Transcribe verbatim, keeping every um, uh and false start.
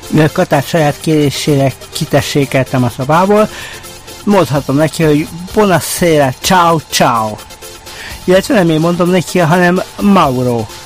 mivel Katát saját kérésére kitessékeltem a szobából, mondhatom neki, hogy buonasera, ciao, ciao. Illetve nem én mondom neki, hanem Mauro.